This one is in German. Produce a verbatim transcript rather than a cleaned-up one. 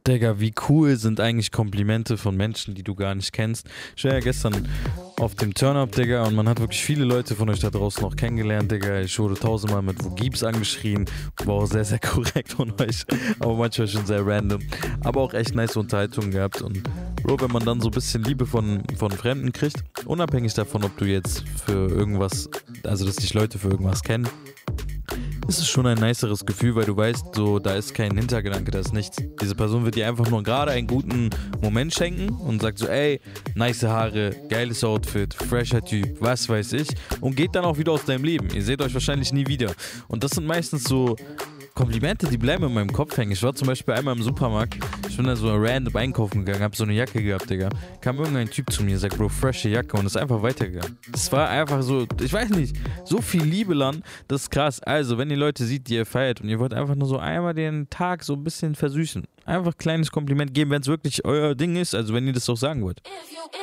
Digga, wie cool sind eigentlich Komplimente von Menschen, die du gar nicht kennst. Ich war ja gestern auf dem Turn-Up, Digga, und man hat wirklich viele Leute von euch da draußen noch kennengelernt, Digga. Ich wurde tausendmal mit Wo gibt's angeschrien. War auch sehr, sehr korrekt von euch. Aber manchmal schon sehr random. Aber auch echt nice Unterhaltungen gehabt. Und Bro, wenn man dann so ein bisschen Liebe von, von Fremden kriegt, unabhängig davon, ob du jetzt für irgendwas, also dass dich Leute für irgendwas kennen, ist es schon ein niceres Gefühl, weil du weißt, so, da ist kein Hintergedanke, da ist nichts. Diese Person wird dir einfach nur gerade einen guten Moment schenken und sagt so, ey, nice Haare, geiles Outfit, fresher Typ, was weiß ich, und geht dann auch wieder aus deinem Leben. Ihr seht euch wahrscheinlich nie wieder. Und das sind meistens so Komplimente, die bleiben in meinem Kopf hängen. Ich war zum Beispiel einmal im Supermarkt, ich bin da so random einkaufen gegangen, hab so eine Jacke gehabt, Digga. Kam irgendein Typ zu mir, sagt, Bro, freshe Jacke, und ist einfach weitergegangen. Es war einfach so, ich weiß nicht, so viel Liebe, Lan, das ist krass. Also, wenn ihr Leute seht, die ihr feiert und ihr wollt einfach nur so einmal den Tag so ein bisschen versüßen, einfach ein kleines Kompliment geben, wenn es wirklich euer Ding ist, also wenn ihr das auch sagen wollt.